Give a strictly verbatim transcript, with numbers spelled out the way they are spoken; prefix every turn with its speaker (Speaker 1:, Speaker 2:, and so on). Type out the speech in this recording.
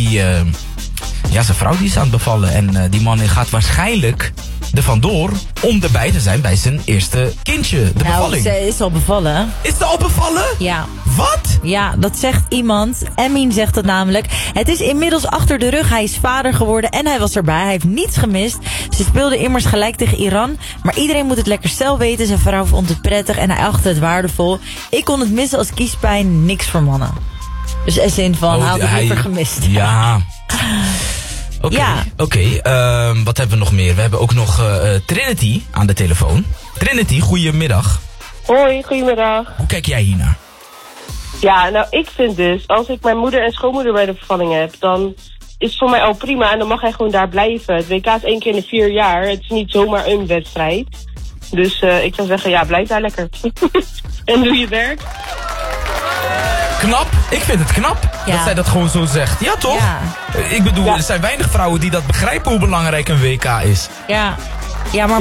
Speaker 1: die... Uh, ja, zijn vrouw die is aan het bevallen. En uh, die man gaat waarschijnlijk er vandoor om erbij te zijn bij zijn eerste kindje. De
Speaker 2: nou,
Speaker 1: bevalling.
Speaker 2: Ze is al bevallen.
Speaker 1: Is ze al bevallen?
Speaker 2: Ja.
Speaker 1: Wat?
Speaker 2: Ja, dat zegt iemand. Emin zegt het namelijk. Het is inmiddels achter de rug. Hij is vader geworden en hij was erbij. Hij heeft niets gemist. Ze speelden immers gelijk tegen Iran. Maar iedereen moet het lekker zelf weten. Zijn vrouw vond het prettig en hij achtte het waardevol. Ik kon het missen als kiespijn. Niks voor mannen. Dus in zin van,
Speaker 1: oh,
Speaker 2: hij had het
Speaker 1: hij...
Speaker 2: liever gemist.
Speaker 1: Ja. Oké, okay,
Speaker 2: ja.
Speaker 1: oké. Okay. Uh, wat hebben we nog meer? We hebben ook nog uh, Trinity aan de telefoon. Trinity, goedemiddag.
Speaker 3: Hoi, goedemiddag.
Speaker 1: Hoe kijk jij hiernaar?
Speaker 3: Ja, nou ik vind dus, als ik mijn moeder en schoonmoeder bij de bevalling heb, dan is het voor mij al prima en dan mag hij gewoon daar blijven. Het W K is één keer in de vier jaar, het is niet zomaar een wedstrijd. Dus uh, ik zou zeggen, ja, blijf daar lekker. En doe je werk.
Speaker 1: Knap, ik vind het knap
Speaker 2: ja.
Speaker 1: dat zij dat gewoon zo zegt. Ja, toch?
Speaker 2: Ja.
Speaker 1: Ik bedoel,
Speaker 3: ja.
Speaker 1: er zijn weinig vrouwen die dat begrijpen hoe belangrijk een W K is.
Speaker 2: Ja, ja maar